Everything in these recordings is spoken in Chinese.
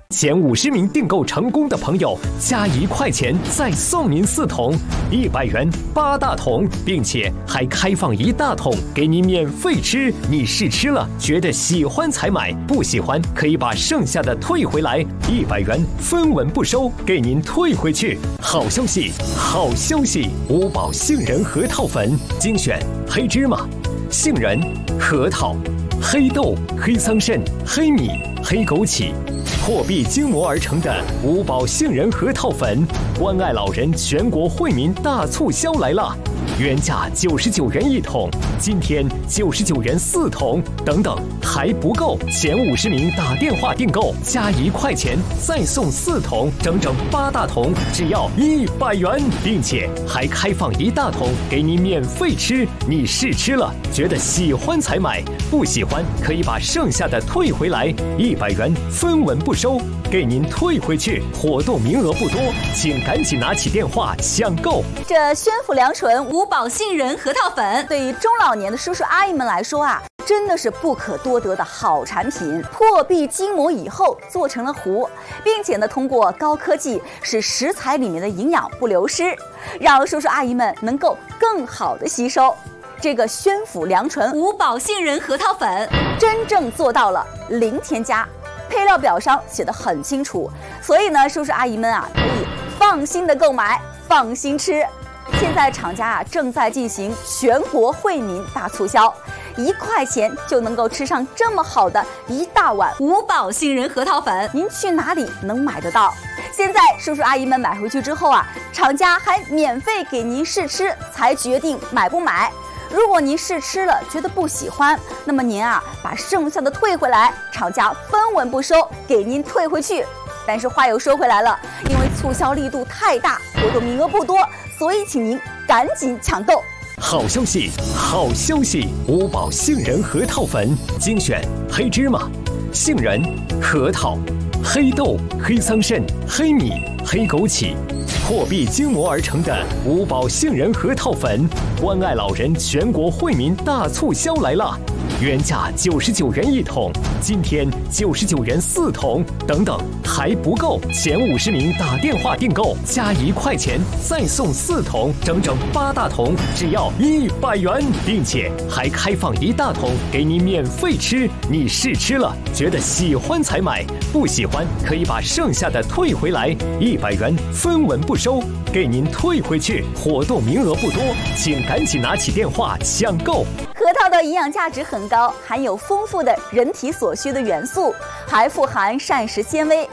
前50名订购成功的朋友加1块钱再送您4桶，100元8大桶，并且还开放1大桶给您免费吃。你试吃了觉得喜欢才买，不喜欢可以把剩下的退回来，100元分文不收，给您退回去。好消息，好消息！五宝杏仁核桃粉精选黑芝麻、杏仁、核桃、黑豆、黑桑葚、黑米、黑枸杞、破壁筋膜而成的五宝杏仁核桃粉，关爱老人全国惠民大促销来了！原价99元1桶，今天99元4桶，等等还不够，前50名打电话订购加1块钱再送4桶，整整8大桶，只要100元，并且还开放1大桶给您免费吃。你试吃了觉得喜欢才买，不喜欢可以把剩下的退回来，100元分文不收，给您退回去。活动名额不多，请赶紧拿起电话抢购。 这宣府良醇五宝杏仁核桃粉，对于中老年的叔叔阿姨们来说啊，真的是不可多得的好产品。破壁筋膜以后做成了糊，并且呢，通过高科技使食材里面的营养不流失，让叔叔阿姨们能够更好的吸收。这个宣府良醇五宝杏仁核桃粉真正做到了零添加，配料表上写得很清楚，所以呢，叔叔阿姨们啊可以放心的购买，放心吃。现在厂家啊正在进行全国惠民大促销，1块钱就能够吃上这么好的1大碗五宝杏仁核桃粉，您去哪里能买得到？现在叔叔阿姨们买回去之后啊，厂家还免费给您试吃，才决定买不买。如果您试吃了觉得不喜欢，那么您啊把剩下的退回来，厂家分文不收，给您退回去。但是话又说回来了，因为促销力度太大，活动名额不多，所以请您赶紧抢购。 好消息，好消息！五宝杏仁核桃粉精选黑芝麻、杏仁、核桃、黑豆、黑桑葚、黑米、黑枸杞，破壁筋膜而成的五宝杏仁核桃粉，关爱老人全国惠民大促销来了！原价99元1桶，今天99元4桶，等等还不够，前50名打电话订购加1块钱再送4桶，整整8大桶，只要100元，并且还开放1大桶给您免费吃。你试吃了觉得喜欢才买，不喜欢可以把剩下的退回来，100元分文不收，给您退回去。活动名额不多，请赶紧拿起电话抢购。 核桃的营养价值很高，含有丰富的人体所需的元素，还富含膳食纤维。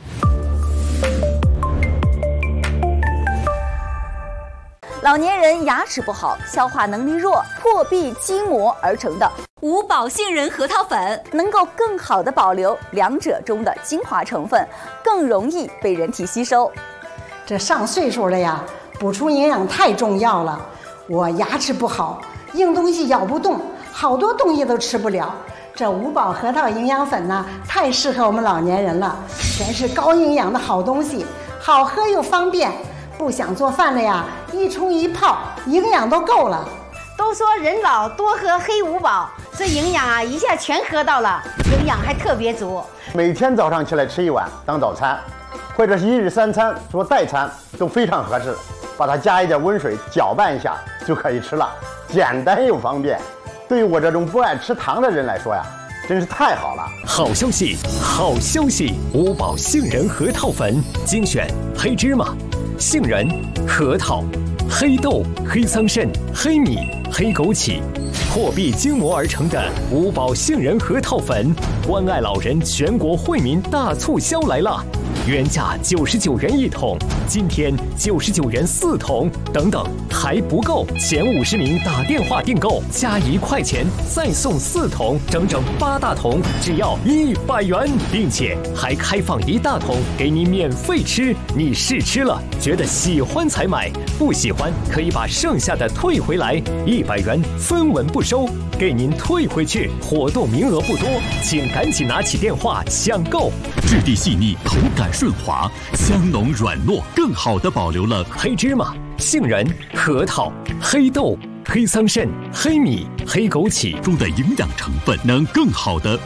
老年人牙齿不好、消化能力弱、破壁筋膜而成的五宝杏仁核桃粉，能够更好地保留两者中的精华成分，更容易被人体吸收。 这上岁数了呀，补充营养太重要了。我牙齿不好，硬东西咬不动，好多东西都吃不了。这五宝核桃营养粉呢，太适合我们老年人了，全是高营养的好东西，好喝又方便。不想做饭了呀，一冲一泡，营养都够了。 都说人老多喝黑五宝，这营养啊一下全喝到了，营养还特别足。 每天早上起来吃1碗当早餐，或者是1日3餐做代餐都非常合适，把它加一点温水搅拌一下就可以吃了，简单又方便。对于我这种不爱吃糖的人来说呀，真是太好了！ 好消息，好消息！五宝杏仁核桃粉精选黑芝麻、杏仁、核桃、黑豆、黑桑葚、黑米、黑枸杞，破壁筋膜而成的五宝杏仁核桃粉，关爱老人全国惠民大促销来了！原价99元1桶，今天99元4桶，等等还不够，前50名打电话订购加1块钱再送4桶，整整8大桶，只要100元，并且还开放1大桶给您免费吃。你试吃了觉得喜欢才买，不喜欢可以把剩下的退回来，100元分文不收，给您退回去。活动名额不多，请赶紧拿起电话抢购。 质地细腻，口感顺滑，香浓软糯，更好地保留了黑芝麻、杏仁、核桃、黑豆、黑桑葚、黑米、黑枸杞中的营养成分，能更好地